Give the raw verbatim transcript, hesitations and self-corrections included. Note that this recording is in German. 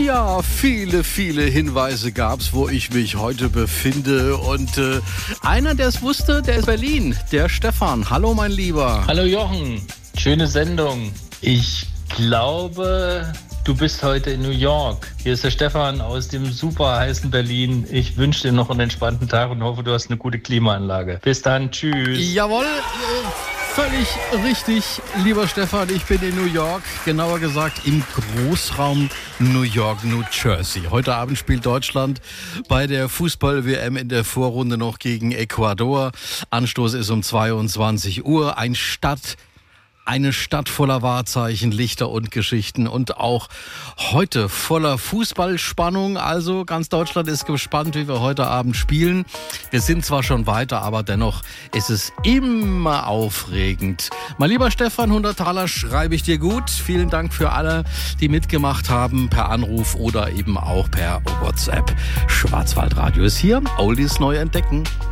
Ja, viele, viele Hinweise gab's, wo ich mich heute befinde. Und äh, einer, der es wusste, der ist Berlin, der Stefan. Hallo, mein Lieber. Hallo Jochen, schöne Sendung. Ich glaube, du bist heute in New York. Hier ist der Stefan aus dem super heißen Berlin. Ich wünsche dir noch einen entspannten Tag und hoffe, du hast eine gute Klimaanlage. Bis dann, tschüss. Jawohl, völlig richtig, lieber Stefan. Ich bin in New York, genauer gesagt im Großraum New York, New Jersey. Heute Abend spielt Deutschland bei der Fußball-W M in der Vorrunde noch gegen Ecuador. Anstoß ist um zweiundzwanzig Uhr. Ein Stadt... Eine Stadt voller Wahrzeichen, Lichter und Geschichten und auch heute voller Fußballspannung. Also ganz Deutschland ist gespannt, wie wir heute Abend spielen. Wir sind zwar schon weiter, aber dennoch ist es immer aufregend. Mein lieber Stefan, hundert Taler schreibe ich dir gut. Vielen Dank für alle, die mitgemacht haben per Anruf oder eben auch per WhatsApp. Schwarzwaldradio ist hier. Oldies neu entdecken.